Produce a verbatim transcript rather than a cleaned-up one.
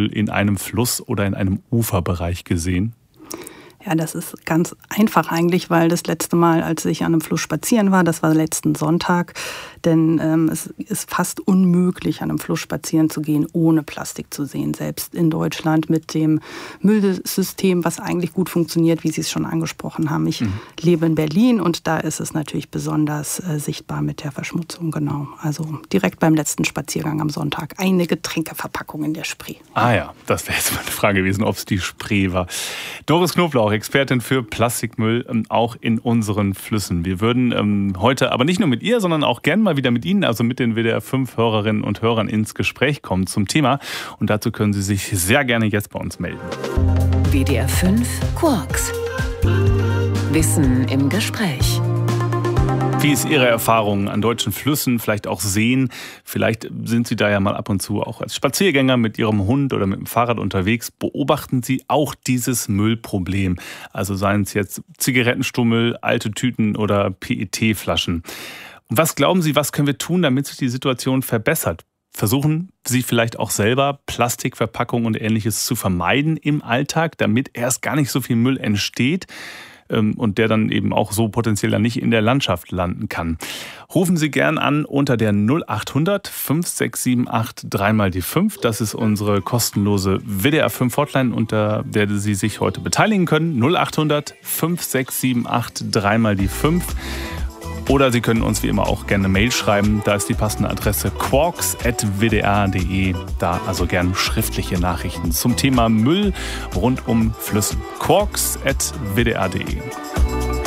Plastikmüll in einem Fluss oder in einem Uferbereich gesehen? Ja, das ist ganz einfach eigentlich, weil das letzte Mal, als ich an einem Fluss spazieren war, das war letzten Sonntag, denn ähm, es ist fast unmöglich, an einem Fluss spazieren zu gehen, ohne Plastik zu sehen. Selbst in Deutschland mit dem Müllsystem, was eigentlich gut funktioniert, wie Sie es schon angesprochen haben. Ich mhm. lebe in Berlin und da ist es natürlich besonders äh, sichtbar mit der Verschmutzung, genau. Also direkt beim letzten Spaziergang am Sonntag eine Getränkeverpackung in der Spree. Ah ja, das wäre jetzt mal eine Frage gewesen, ob es die Spree war. Doris Knoblauch, Expertin für Plastikmüll, ähm, auch in unseren Flüssen. Wir würden ähm, heute aber nicht nur mit ihr, sondern auch gern mal wieder mit Ihnen, also mit den W D R fünf Hörerinnen und Hörern ins Gespräch kommen zum Thema. Und dazu können Sie sich sehr gerne jetzt bei uns melden. W D R fünf Quarks. Wissen im Gespräch. Wie ist Ihre Erfahrung an deutschen Flüssen, vielleicht auch Seen? Vielleicht sind Sie da ja mal ab und zu auch als Spaziergänger mit Ihrem Hund oder mit dem Fahrrad unterwegs. Beobachten Sie auch dieses Müllproblem? Also seien es jetzt Zigarettenstummel, alte Tüten oder P E T-Flaschen. Und was glauben Sie, was können wir tun, damit sich die Situation verbessert? Versuchen Sie vielleicht auch selber Plastikverpackungen und Ähnliches zu vermeiden im Alltag, damit erst gar nicht so viel Müll entsteht und der dann eben auch so potenziell dann nicht in der Landschaft landen kann. Rufen Sie gern an unter der null acht hundert fünf sechs sieben acht drei mal die fünf. Das ist unsere kostenlose W D R fünf Hotline, unter der Sie sich heute beteiligen können. null acht hundert fünf sechs sieben acht drei mal die fünf. Oder Sie können uns wie immer auch gerne eine Mail schreiben. Da ist die passende Adresse quarks at w d r punkt d e. Da also gerne schriftliche Nachrichten zum Thema Müll rund um Flüssen. quarks at w d r punkt d e.